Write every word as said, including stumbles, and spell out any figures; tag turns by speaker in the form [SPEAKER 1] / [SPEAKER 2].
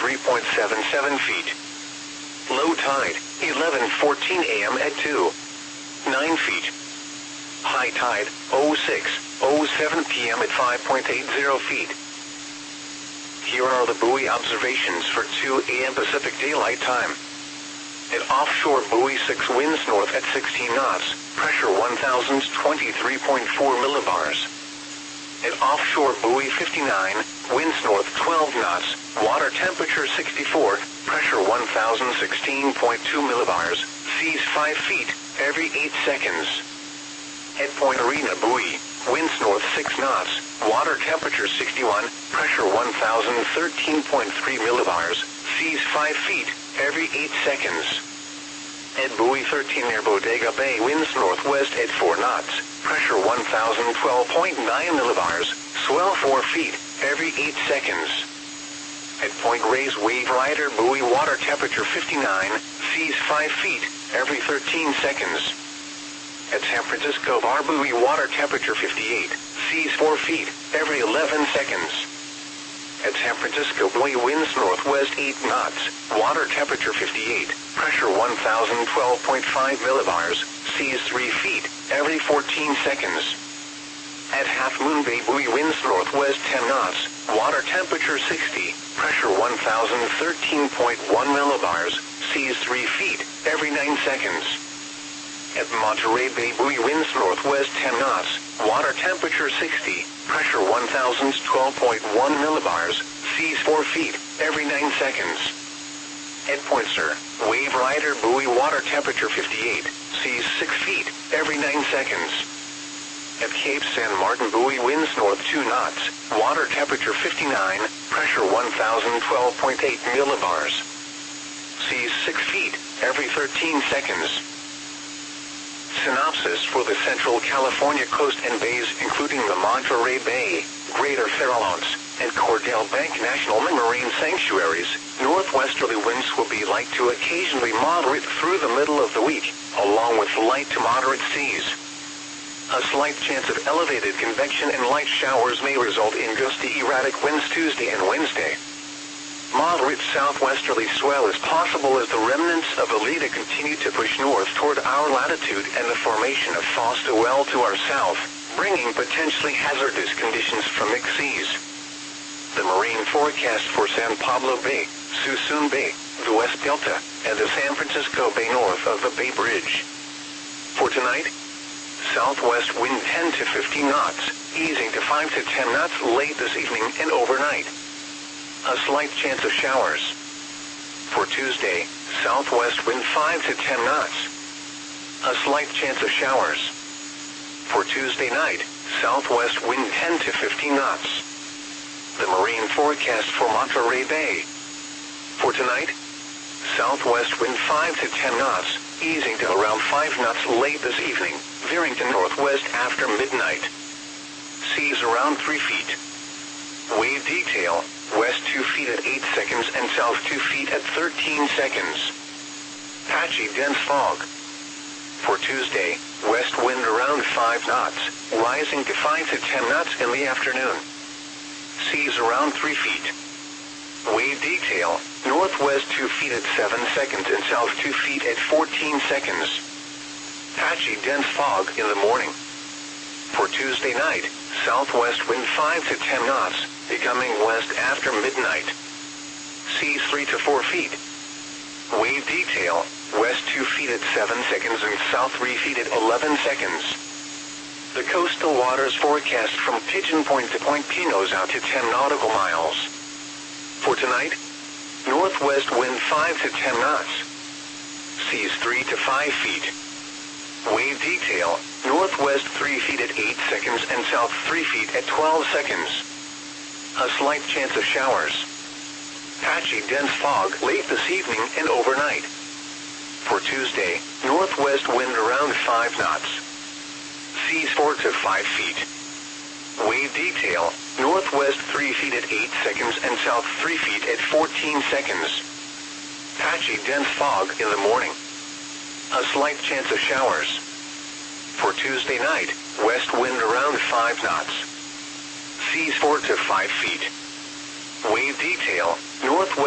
[SPEAKER 1] three point seven seven feet. Low tide, eleven fourteen a m at two point nine feet. High tide, oh six oh seven p m at five point eight zero feet. Here are the buoy observations for two a m Pacific Daylight Time. At offshore buoy six, winds north at sixteen knots, pressure one thousand twenty-three point four millibars. At offshore buoy fifty-nine, winds north twelve knots, water temperature sixty-four, pressure one thousand sixteen point two millibars, seas five feet, every eight seconds. At Point Arena buoy, winds north six knots, water temperature sixty-one, pressure one thousand thirteen point three millibars, seas five feet, every eight seconds. At buoy thirteen near Bodega Bay, winds northwest at four knots, pressure one thousand twelve point nine millibars, swell four feet, every eight seconds. At Point Reyes Wave Rider buoy, water temperature fifty-nine, seas five feet, every thirteen seconds. At San Francisco Bar buoy, water temperature fifty-eight, seas four feet, every eleven seconds. At San Francisco buoy, winds northwest eight knots, water temperature fifty-eight, pressure one thousand twelve point five millibars, seas three feet, every fourteen seconds. At Half Moon Bay buoy, winds northwest ten knots, water temperature sixty, pressure one thousand thirteen point one millibars, seas three feet, every nine seconds. At Monterey Bay buoy, winds northwest ten knots, water temperature sixty, pressure one thousand twelve point one millibars, seas four feet, every nine seconds. At Point Sur, Wave Rider buoy, water temperature fifty-eight, seas six feet, every nine seconds. At Cape San Martin buoy, winds north two knots, water temperature fifty-nine, pressure one thousand twelve point eight millibars, seas six feet, every thirteen seconds. Synopsis for the Central California coast and bays, including the Monterey Bay, Greater Farallones, and Cordell Bank National Marine Sanctuaries, northwesterly winds will be light to occasionally moderate through the middle of the week, along with light to moderate seas. A slight chance of elevated convection and light showers may result in gusty erratic winds Tuesday and Wednesday. Moderate southwesterly swell is possible as the remnants of Alita continue to push north toward our latitude and the formation of Fosta well to our south, bringing potentially hazardous conditions from mixed seas. The marine forecast for San Pablo Bay, Suisun Bay, the West Delta, and the San Francisco Bay north of the Bay Bridge. For tonight, southwest wind ten to fifteen knots, easing to five to ten knots late this evening and overnight. A slight chance of showers. For Tuesday, southwest wind five to ten knots. A slight chance of showers. For Tuesday night, southwest wind ten to fifteen knots. The marine forecast for Monterey Bay. For tonight, southwest wind five to ten knots, easing to around five knots late this evening, veering to northwest after midnight. Seas around three feet. Wave detail, west two feet at eight seconds and south two feet at thirteen seconds. Patchy dense fog. For Tuesday, west wind around five knots, rising to five to ten knots in the afternoon. Seas around three feet. Wave detail, northwest two feet at seven seconds and south two feet at fourteen seconds. Patchy dense fog in the morning. For Tuesday night, southwest wind five to ten knots, becoming west after midnight. Seas three to four feet. Wave detail, west two feet at seven seconds and south three feet at eleven seconds. The coastal waters forecast from Pigeon Point to Point Pinos out to ten nautical miles. For tonight, northwest wind five to ten knots. Seas three to five feet. Wave detail, northwest three feet at eight seconds and south three feet at twelve seconds. A slight chance of showers. Patchy dense fog late this evening and overnight. For Tuesday, northwest wind around five knots. Seas four to five feet. Wave detail, northwest three feet at eight seconds and south three feet at fourteen seconds. Patchy dense fog in the morning. A slight chance of showers. For Tuesday night, west wind around five knots. Seas four to five feet. Wave detail, northwest